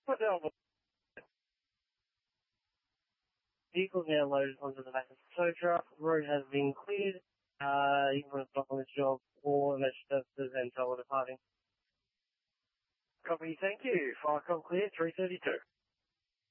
Put down vehicle now loaded onto the back of the tow truck. Road has been cleared. You can put a stop on this job or emergency services and tell we're departing. Copy, thank you. Fire call clear, 332.